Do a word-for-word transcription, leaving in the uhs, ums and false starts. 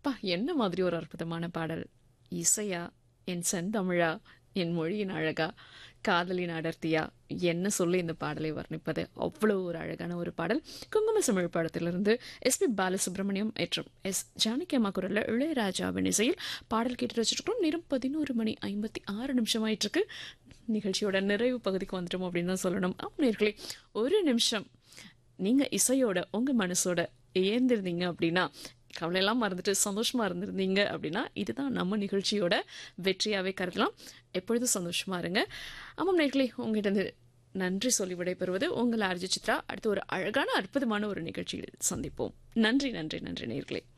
அப்பா என்ன மாதிரி ஒரு அற்புதமான பாடல். இசையா, என் செந்தமிழா, என் மொழியின் அழகா, காதலின் அடர்த்தியா, என்ன சொல்லி இந்த பாடலை வர்ணிப்பது. அவ்வளோ ஒரு அழகான ஒரு பாடல். குங்கும சிமிழ் படத்திலிருந்து எஸ்பி பாலசுப்ரமணியம் மற்றும் எஸ் ஜானகி அம்மா குரல்ல இளையராஜாவின் இசையில் பாடல் கேட்டு வச்சுருக்கோம். நேரம் பதினோரு மணி ஐம்பத்தி ஆறு நிமிஷம் ஆயிட்டு இருக்கு. நிகழ்ச்சியோட நிறைவு பகுதிக்கு வந்துட்டோம் அப்படின்னு தான் சொல்லணும். ஆம் நேயர்களே, ஒரு நிமிஷம் நீங்க இசையோட உங்க மனசோட ஏந்திருந்தீங்க அப்படின்னா, கவலையெல்லாம் மறந்துட்டு சந்தோஷமா இருந்திருந்தீங்க அப்படின்னா, இதுதான் நம்ம நிகழ்ச்சியோட வெற்றியாவே கருதலாம். எப்பொழுதும் சந்தோஷமா இருங்க. ஆமாம் நேயர்களே, உங்ககிட்ட இருந்து நன்றி சொல்லி விடைபெறுவது உங்கள் ஆர்ஜி சித்ரா. அடுத்து ஒரு அழகான அற்புதமான ஒரு நிகழ்ச்சியில் சந்திப்போம். நன்றி நன்றி நன்றி நேயர்களே.